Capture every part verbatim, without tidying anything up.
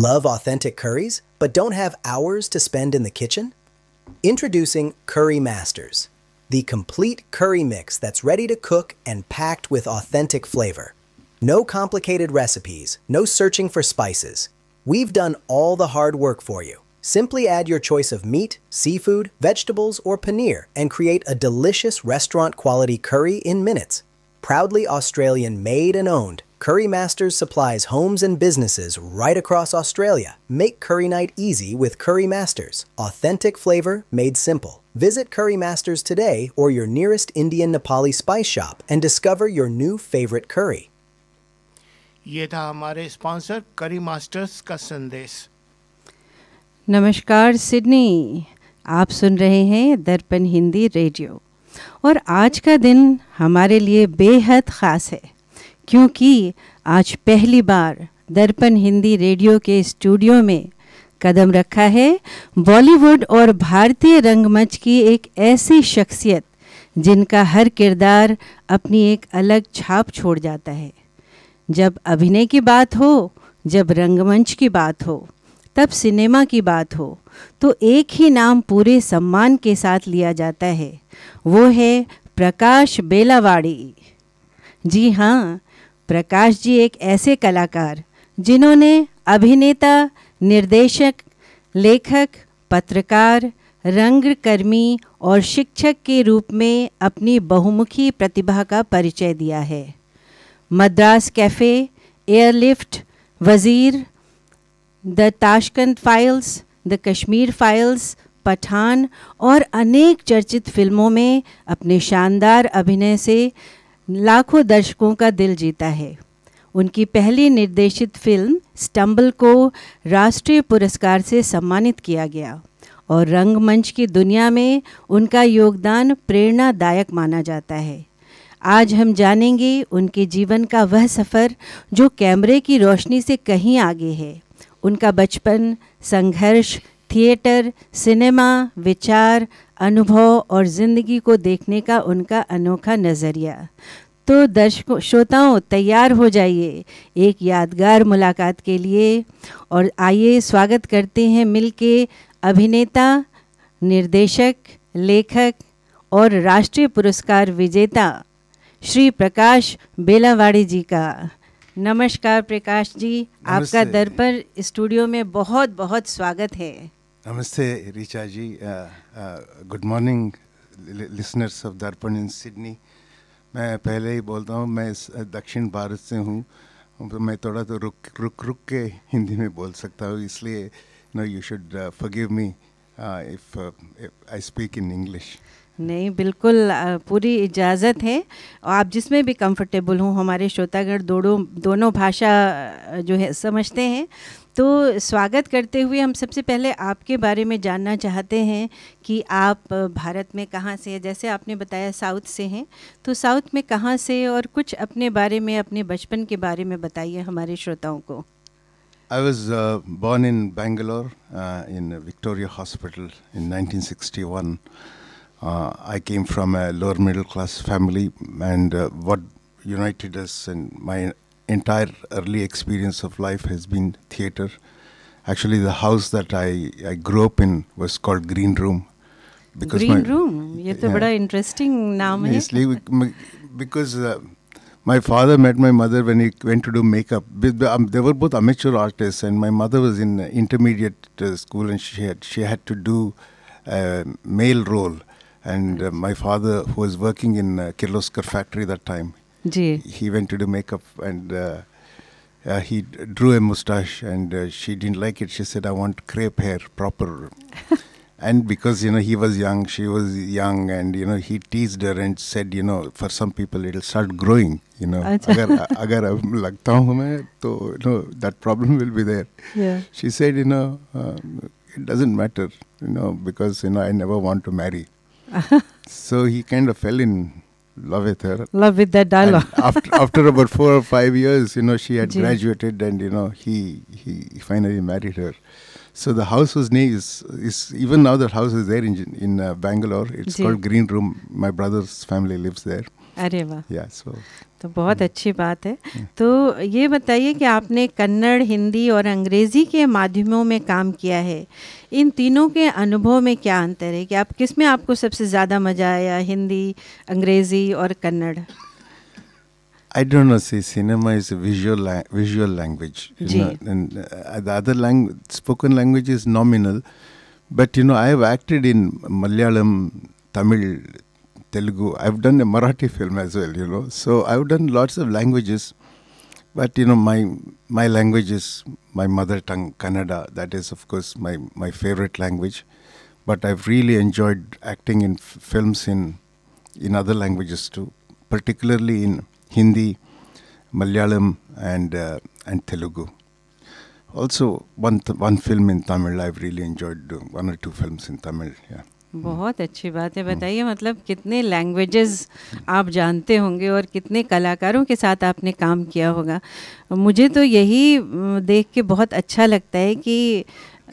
Love authentic curries, but don't have hours to spend in the kitchen? Introducing Curry Masters, the complete curry mix that's ready to cook and packed with authentic flavor. No complicated recipes, no searching for spices. We've done all the hard work for you. Simply add your choice of meat, seafood, vegetables, or paneer and create a delicious restaurant-quality curry in minutes. Proudly Australian-made and owned, Curry Masters supplies homes and businesses right across Australia. Make curry night easy with Curry Masters. Authentic flavor made simple. Visit Curry Masters today or your nearest Indian Nepali spice shop and discover your new favorite curry. ये था हमारे sponsor करी masters का संदेश। नमस्कार Sydney, आप सुन रहे हैं दर्पण हिंदी रेडियो और आज का दिन हमारे लिए बेहद ख़ास है क्योंकि आज पहली बार दर्पण हिंदी रेडियो के स्टूडियो में कदम रखा है बॉलीवुड और भारतीय रंगमंच की एक ऐसी शख्सियत जिनका हर किरदार अपनी एक अलग छाप छोड़ जाता है। जब अभिनय की बात हो, जब रंगमंच की बात हो, तब सिनेमा की बात हो तो एक ही नाम पूरे सम्मान के साथ लिया जाता है, वो है प्रकाश बेलावाड़ी। जी हाँ, प्रकाश जी एक ऐसे कलाकार जिन्होंने अभिनेता, निर्देशक, लेखक, पत्रकार, रंगकर्मी और शिक्षक के रूप में अपनी बहुमुखी प्रतिभा का परिचय दिया है। मद्रास कैफ़े, एयरलिफ्ट, वज़ीर, the Tashkent files, the Kashmir files, Pathan और अनेक चर्चित फिल्मों में अपने शानदार अभिनय से लाखों दर्शकों का दिल जीता है। उनकी पहली निर्देशित फिल्म स्टम्बल को राष्ट्रीय पुरस्कार से सम्मानित किया गया और रंगमंच की दुनिया में उनका योगदान प्रेरणादायक माना जाता है। आज हम जानेंगे उनके जीवन का वह सफ़र जो कैमरे की रोशनी से कहीं आगे है। उनका बचपन, संघर्ष, थिएटर, सिनेमा, विचार, अनुभव और ज़िंदगी को देखने का उनका अनोखा नज़रिया। तो दर्शकों, श्रोताओं, तैयार हो जाइए एक यादगार मुलाकात के लिए और आइए स्वागत करते हैं मिलके अभिनेता, निर्देशक, लेखक और राष्ट्रीय पुरस्कार विजेता श्री प्रकाश बेलावाड़ी जी का। नमस्कार प्रकाश जी, आपका दर्पण स्टूडियो में बहुत बहुत स्वागत है। नमस्ते ऋचा जी, गुड मॉर्निंग लिसनर्स ऑफ दर्पण इन सिडनी। मैं पहले ही बोलता हूँ, मैं दक्षिण भारत से हूँ, मैं थोड़ा तो रुक रुक रुक के हिंदी में बोल सकता हूँ, इसलिए no you should forgive me if I speak in English. नहीं, बिल्कुल पूरी इजाज़त है। आप जिसमें भी कंफर्टेबल हों, हमारे श्रोतागण दोनों दोनों भाषा जो है समझते हैं। तो स्वागत करते हुए हम सबसे पहले आपके बारे में जानना चाहते हैं कि आप भारत में कहाँ से हैं। जैसे आपने बताया साउथ से हैं, तो साउथ में कहाँ से और कुछ अपने बारे में, अपने बचपन के बारे में बताइए हमारे श्रोताओं को। I was uh, born in Bangalore uh, in Victoria Hospital in nineteen sixty-one. Uh, I came from a lower middle class family, and uh, what united us and my entire early experience of life has been theatre. Actually, the house that I, I grew up in was called Green Room. Because Green my, Room, ये तो बड़ा interesting नाम है। Yes, because uh, my father met my mother when he went to do makeup. They were both amateur artists, and my mother was in intermediate uh, school, and she had she had to do a male role. And uh, my father, who was working in uh, Kirloskar factory that time, ji. he went to do makeup, and uh, uh, he drew a moustache, and uh, she didn't like it. She said, "I want crepe hair, proper." And because, you know, he was young, she was young, and, you know, he teased her and said, you know, for some people it'll start growing, you know. agar agar lagta hu main, to, you know, that problem will be there. Yeah. She said, you know, uh, it doesn't matter, you know, because, you know, I never want to marry. So he kind of fell in love with her. Love with that dialogue. after after about four or five years, you know, she had Ji. graduated, and, you know, he he finally married her. So the house was named, is, is even now that house is there in in uh, Bangalore. It's Ji. called Green Room. My brother's family lives there. अरे वाह, Yeah, so तो बहुत अच्छी बात है। तो ये बताइए कि आपने कन्नड़, हिंदी और अंग्रेज़ी के माध्यमों में काम किया है। इन तीनों के अनुभव में क्या अंतर है कि आप किस में आपको सबसे ज़्यादा मज़ा आया, हिंदी, अंग्रेज़ी और Kannada? I don't know. See, cinema is a visual la- visual language, you Ji. know, and uh, the other language, spoken language is nominal. But you know, I have acted in Malayalam, Tamil, Telugu. I've done a Marathi film as well. You know, so I've done lots of languages. But you know, my my language is my mother tongue, Kannada. That is, of course, my my favorite language. But I've really enjoyed acting in f- films in in other languages too, particularly in Hindi, Malayalam, and uh, and Telugu. Also, one th- one film in Tamil. I've really enjoyed doing one or two films in Tamil. Yeah. बहुत अच्छी बात है। बताइए मतलब कितने languages आप जानते होंगे और कितने कलाकारों के साथ आपने काम किया होगा। मुझे तो यही अम, देख के बहुत अच्छा लगता है कि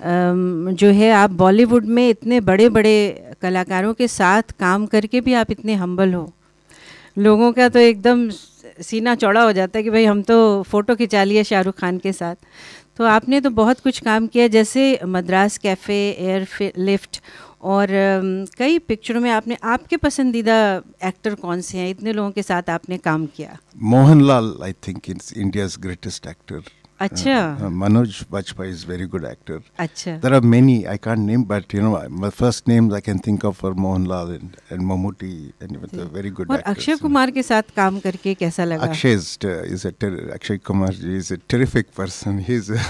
अम, जो है आप बॉलीवुड में इतने बड़े बड़े कलाकारों के साथ काम करके भी आप इतने हम्बल हो। लोगों का तो एकदम सीना चौड़ा हो जाता है कि भाई हम तो फ़ोटो खिंचा लिए शाहरुख खान के साथ। तो आपने तो बहुत कुछ काम किया, जैसे मद्रास कैफ़े, एयर लिफ्ट और अम, कई पिक्चरों में आपने। आपके पसंदीदा एक्टर कौन से हैं? इतने लोगों के साथ आपने काम किया। Mohanlal, I think, is India's greatest actor. अच्छा Uh, Manoj Bajpayee is very good actor. अच्छा There are many I can't name, but you know, my first names I can think of are Mohanlal and, and Mammootty, and they're very good और actors. Akshay Kumar के साथ काम करके कैसा लगा? Akshay is, uh, is a ter- Akshay Kumar ji is a terrific person. He's a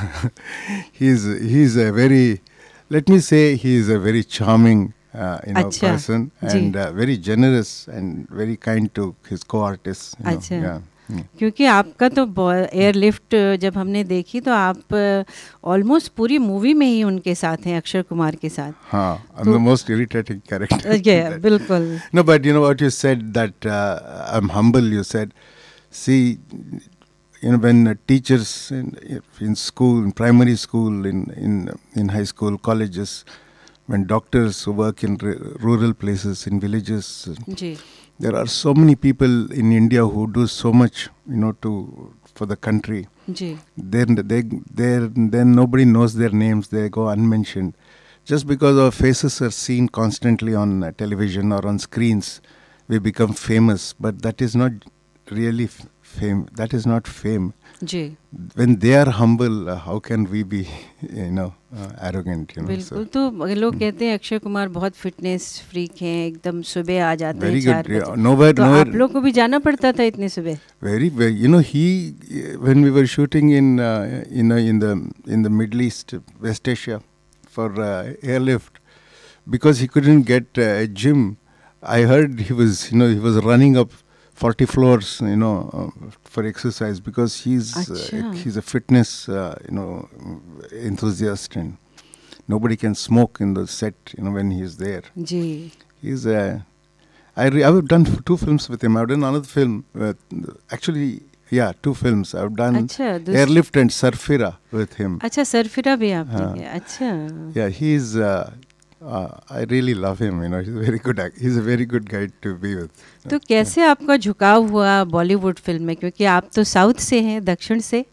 he's he's a very, let me say, he is a very charming uh, you know Acha, person ji. and uh, very generous and very kind to his co-artists. You know, Acha. yeah. Mm. क्योंकि आपका तो air lift जब हमने देखी तो आप almost पूरी movie में ही उनके साथ हैं, अक्षय कुमार के साथ। Huh, I'm So- the most irritating character. ये बिल्कुल No, but you know what you said, that uh, I'm humble, you said. See, you know, when uh, teachers in, in school, in primary school, in, in, in high school, colleges, when doctors who work in r- rural places, in villages, ji there are so many people in India who do so much, you know, to for the country. Ji Then they, they, then nobody knows their names. They go unmentioned, just because our faces are seen constantly on uh, television or on screens. We become famous, but that is not really f- fame. That is not fame. Ji When they are humble, uh, how can we be, you know, uh, arrogant? You know. बिल्कुल। तो लोग कहते हैं अक्षय कुमार बहुत fitness freak हैं, एकदम सुबह आ जाते Very हैं good. चार Yeah, बजे। nowhere, तो nowhere. आप लोग को भी जाना पड़ता था इतने सुबह? Very, very. You know, he when we were shooting in, uh, you know, in the in the Middle East, West Asia, for uh, airlift, because he couldn't get uh, a gym. I heard he was, you know, he was running up forty floors, you know, uh, for exercise, because he's uh, Acha. he's a fitness, uh, you know, enthusiast, and nobody can smoke in the set, you know, when he's there. Ji He's a. I re- I've done f- two films with him. I've done another film. Uh, actually, yeah, two films. I've done अच्छा दूस- Airlift and Surfira with him. अच्छा सरफिरा भी आपने हाँ। किया? अच्छा Yeah, he's. Uh, uh, I really love him. You know, he's a very good. Act- he's a very good guy to be with. तो कैसे आपका झुकाव हुआ बॉलीवुड फिल्म में, क्योंकि आप तो साउथ से हैं, दक्षिण से,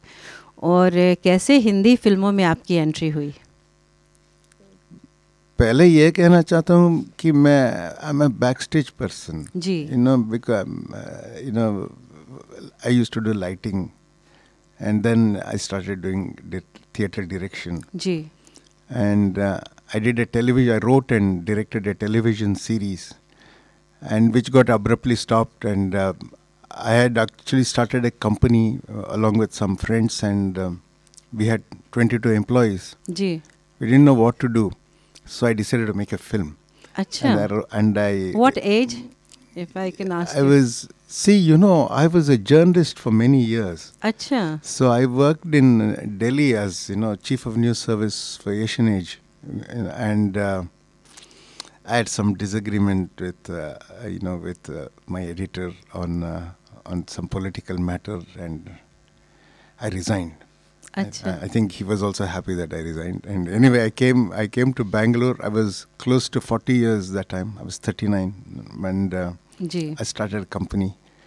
और कैसे हिंदी फिल्मों में आपकी एंट्री हुई? पहले ये कहना चाहता हूँ कि मैं I am a back stage person. Ji You know, because uh, you know, I used to do lighting, and then I started doing di- theater direction. Ji And uh, I did a television. I wrote and directed a television series, and which got abruptly stopped. And uh, I had actually started a company uh, along with some friends, and um, we had twenty-two employees. Ji We didn't know what to do, so I decided to make a film. अच्छा And I, wro- and I what as if I can ask? I was see, you know, I was a journalist for many years. अच्छा So I worked in uh, Delhi as, you know, chief of news service for Asian Age, and uh, I had some disagreement with, uh, you know, with uh, my editor on uh, on some political matter, and I resigned. अच्छा I, I think he was also happy that I resigned. And anyway, I came I came to Bangalore. I was close to forty years that time. I was thirty-nine, and uh, ji I started a company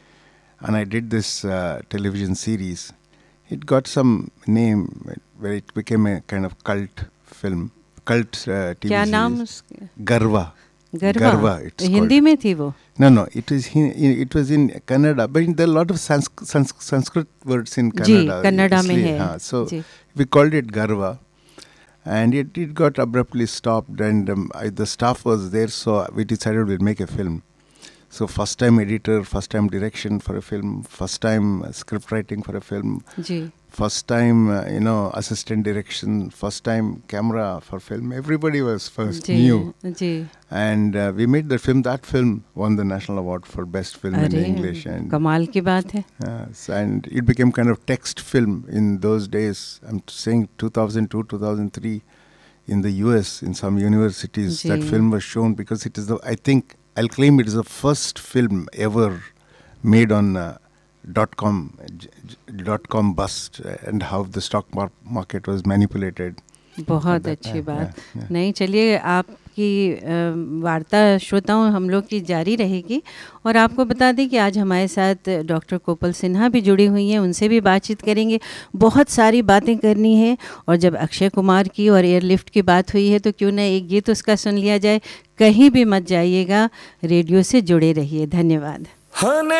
and I did this uh, television series. It got some name where it became a kind of cult film, cult uh, T V क्या series. नाम उसका? Garva. Garba Garva, it's Hindi called. में थी वो? No, no, it was in, it was in Kannada, but there are a lot of sans, sans, Sanskrit words in ji Kannada. Kannada में इसलिए, है हाँ, so ji. we called it Garva, and it, it got abruptly stopped, and um, I, the staff was there, so we decided we'll make a film. So first time editor, first time direction for a film, first time uh, script writing for a film, ji first time uh, you know assistant direction, first time camera for film. Everybody was first ji new, ji. and uh, we made the film. That film won the national award for best film in अरे English, and कमाल की बात है. uh, so- and it became kind of text film in those days. I'm saying two thousand two, two thousand three, in the U S in some universities that ji. film was shown because it is the I think I'll claim it is the first film ever made on uh, dot com j- j- dot com bust uh, and how the stock mar- market was manipulated. बहुत that, अच्छी yeah, बात. yeah, yeah. नहीं चलिए आपकी अ, वार्ता श्रोताओं हम लोग की जारी रहेगी और आपको बता दें कि आज हमारे साथ डॉक्टर कोपल सिन्हा भी जुड़ी हुई हैं, उनसे भी बातचीत करेंगे. बहुत सारी बातें करनी है और जब अक्षय कुमार की और एयरलिफ्ट की बात हुई है तो क्यों ना एक गीत उसका सुन लिया जाए. कहीं भी मत जाइएगा, रेडियो से जुड़े रहिए. धन्यवाद.